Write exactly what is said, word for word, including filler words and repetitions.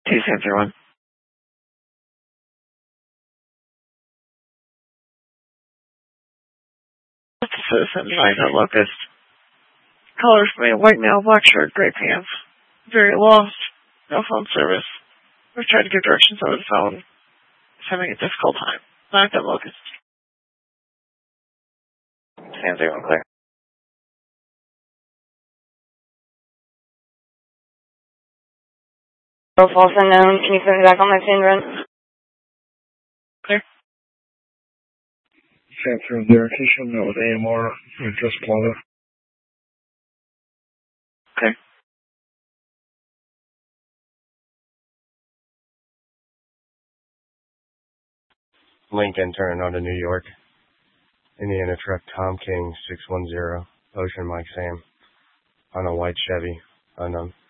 Two San zero one. That's a citizen driving a Locust. Colors for me, white male, black shirt, gray pants. Very lost. No phone service. We've tried to give directions over the phone. It's having a difficult time. Not that Locust. San zero one clear. Oh, false unknown. Can you put me back on my pin run? Clear. San zero zero, can you show me that with A M R and just Plaza? Okay. Lincoln turning on to New York. Indiana truck Tom King six one zero. Ocean Mike Sam. On a white Chevy. Unknown.